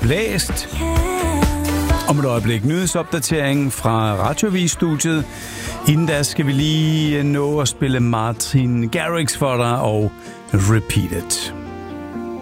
blæst. Om et øjeblik nyhedsopdatering fra Radioavis-studiet. Inden da skal vi lige nå at spille Martin Garrix for dig og Repeat It.